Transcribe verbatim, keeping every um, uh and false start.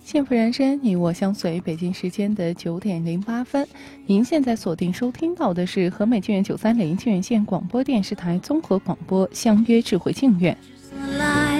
幸福人生，你我相随。北京时间的九点零八分，您现在锁定收听到的是和美静园九三零静园县广播电视台综合广播相约智慧静院。